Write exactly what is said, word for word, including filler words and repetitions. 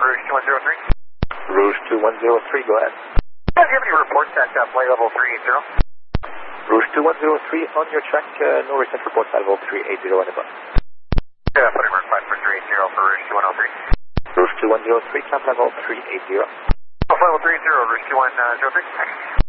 Rouge two one zero three. Rouge two one zero three, go ahead. Do you have any reports at uh, flight level three eighty? Rouge two one zero three, on your track, uh, no recent reports at level three eighty and above. Yeah, putting request for three eighty for Rouge two one zero three. Rouge two one zero three, climb level three eighty. Oh, flight level three eighty, Rouge two one zero three.